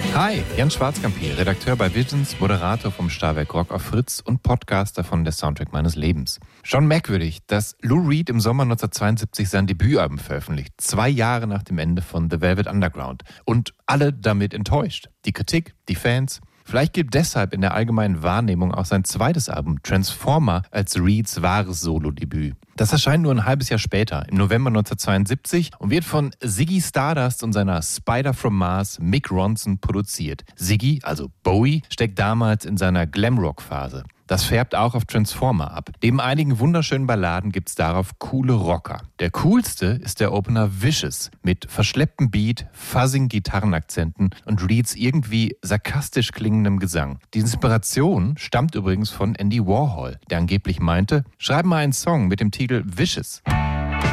Hi, Jan Schwarzkamp hier, Redakteur bei Visions, Moderator vom Starwerk Rock auf Fritz und Podcaster von Der Soundtrack meines Lebens. Schon merkwürdig, dass Lou Reed im Sommer 1972 sein Debütalbum veröffentlicht, 2 Jahre nach dem Ende von The Velvet Underground. Und alle damit enttäuscht. Die Kritik, die Fans. Vielleicht gilt deshalb in der allgemeinen Wahrnehmung auch sein zweites Album Transformer als Reeds wahres Solo-Debüt. Das erscheint nur ein halbes Jahr später, im November 1972 und wird von Ziggy Stardust und seiner Spider from Mars Mick Ronson produziert. Ziggy, also Bowie, steckt damals in seiner Glamrock-Phase. Das färbt auch auf Transformer ab. Neben einigen wunderschönen Balladen gibt's darauf coole Rocker. Der coolste ist der Opener Vicious mit verschlepptem Beat, fuzzigen Gitarrenakzenten und Reeds irgendwie sarkastisch klingendem Gesang. Die Inspiration stammt übrigens von Andy Warhol, der angeblich meinte, schreib mal einen Song mit dem Titel Vicious.